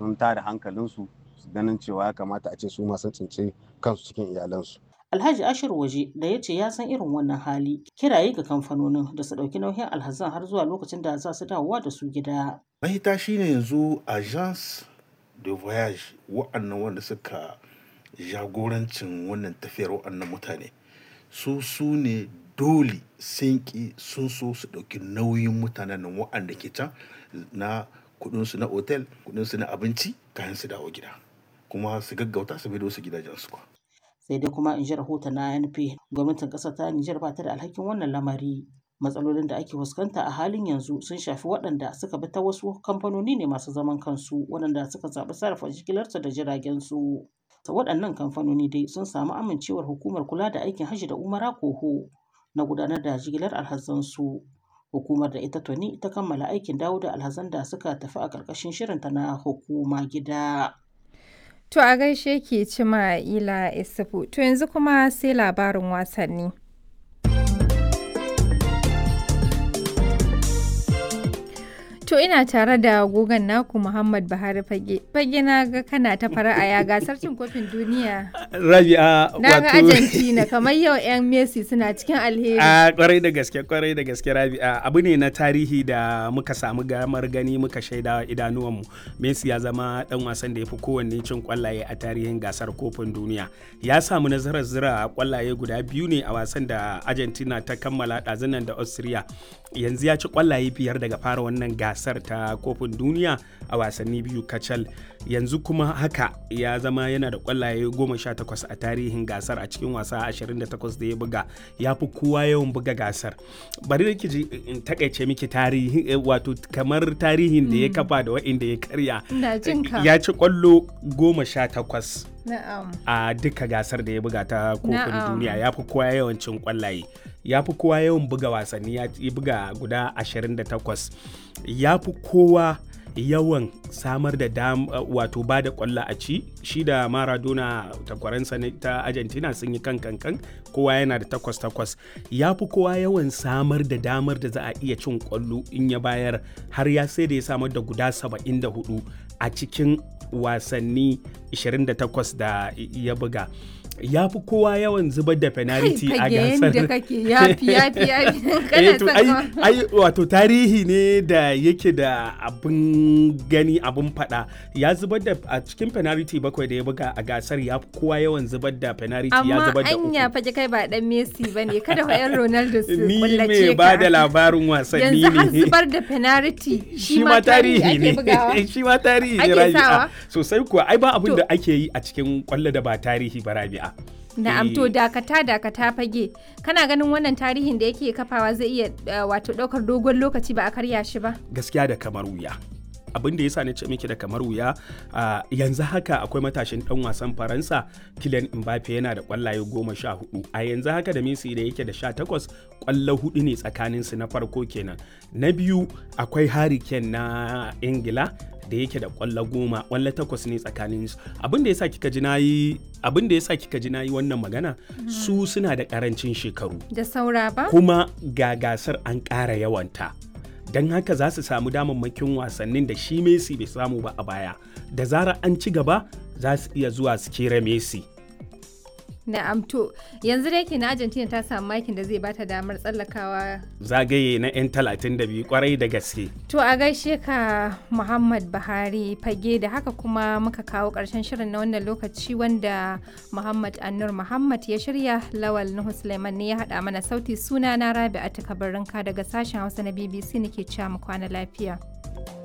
sun tada hankalinsu su ganin cewa ya kamata a ce su ma sun tsinci kansu cikin iyalansu. Alhaji Ashir Waje da ya ce ya san irin wannan hali kiraye ga kamfanonin da su ɗauki nauyin alhazan har zuwa lokacin da za su dawowa da su gida. Mahita shine yanzu agence de voyage wa'annan wanda suka jagorancin wannan tafiyar wa'annan mutane su ne dole sun ki sun so su ɗauki nauyin mutanen nan wa'anda ke can na kudinsu na otel kudinsu na abinci kayan su dawo gida kuma su gaggauta su bido su gidajensu kwa. Sai dai kuma in ji rahoton na ANP gwamnatin ƙasar ta Nijar ba ta da alhakin wannan lamari. Matsalolin da ake fuskanta a halin yanzu sun shafi waɗanda suka bi ta wasu kamfanoni ne masu zaman kansu waɗanda suka zaɓi sarrafa jigilarsu da jiragen su. Waɗannan kamfanoni dai sun samu amincewar hukumar kula da aikin hajji da umara koho na gudanar da jigilar alhazansu. Hukumar da ita tuni ta kammala aikin dawo da alhazan da suka tafi a ƙarƙashin shirinta na hukuma gida. To a gaishe ki Cima'ila Isufu. To yanzu kuma sai labarin wasanni. To ina tare da gogon naku Muhammad Buhari Fage. Fage na ga kana ta fara'a ya gasar cin kofin duniya. Rabi'a na ga Argentina kamar yau 'yan Messi suna cikin alheri. Kwarai da gaske Rabi'a abu ne na tarihi da muka samu gamar gani muka shaida idanuwanmu. Messi ya zama dan wasan da ya fi kowanne cin kwallaye a tarihin gasar kofin duniya. Ya samu nasarar zira kwallaye guda biyu ne a wasan da Argentina ta kammala ɗazunan da Austria. Yanzu ya ci kwallaye 5 daga fara wannan gasar ta kofin duniya a wasanni 2 kacal. Yanzu kuma haka ya zama yana da kwallaye 18 a tarihin gasar a cikin wasa 28 da ya buga. Ya fi kowa yawan buga gasar. Bari da kiji in takaice miki tarihi wato kamar tarihin da ya kafa da wa'inda ya karya. Ya ci kwallo 18 a duka gasar da ya buga ta kofin duniya. Ya fi kowa yawan cin kwallaye. Ya fi kowa yawan buga wasanni, ya buga guda 28. Ya fi kowa yawan samar da wato ba da kwallo a ci. Shi da Maradona takwaransa ta Argentina sun yi kan kowa yana da 8. Ya fi kowa yawan samar da damar da za a iya cin kwallo in ya bayar, har ya sai da ya samar da guda 74 a cikin wasanni 28 da ya buga. Ya fi kowa yawan zubar da penalty a gasar. Wato tarihi ne da yake da abin gani abin fada. Ya zubar da a cikin penalty 7 da ya buga a gasar, ya fi kowa yawan zubar da penalty. Ya zubar da 3. Amma anya fage kai ba dan Messi bane, kada wa yan Ronaldo su kullace ka. Ni me ba da labarin wasanni ne. Yanzu har zubar da penalty shi ma tarihi ne. Shi ma tarihi ne Rabi'a. Sosai kuwa ai ba abin da ake yi a cikin kwallo da ba tarihi ba Rabi'a. Na'am, to dakata Fage, kana ganin wannan tarihin da yake kafawa zai iya wato daukar dogon lokaci ba a karya shi ba? Gaskiya da kamar wuya. Abin da yasa na ce miki da kamar wuya, yanzu haka akwai matashin dan wasan Faransa Kylian Mbappe yana da kwallaye 14. A yanzu haka da Messi da yake da 18, kwallo 4 ne tsakanin su na farko kenan. Na biyu akwai Harry Kane na Ingila da yake da kwallo 10, kwallo 8 ne tsakanin su. Abin da yasa kika ji nayi wannan magana, su suna da karancin shekaru. Da saura ba? Kuma ga gasar an ƙara yawanta. Don haka za su samu damammakin wasannin da shi Messi bai samu ba a baya. Da zarar an ci gaba za su iya zuwa su kera Messi. Na'am, to yanzu da yake na Argentina ta samu makin da zai bata damar tsallakawa zagaye na 'yan 32 kwarai da gaske. To a gaishe ka Muhammad Buhari Fage, da haka kuma muka kawo ƙarshen shirin na wannan lokaci wanda Muhammad Annur Muhammad ya shirya. Lawal Nuhu Suleiman ne ya haɗa mana sauti. Suna na Rabi'atu Kabarinka daga sashen Hausa na BBC nake cewa mu kwana lafiya.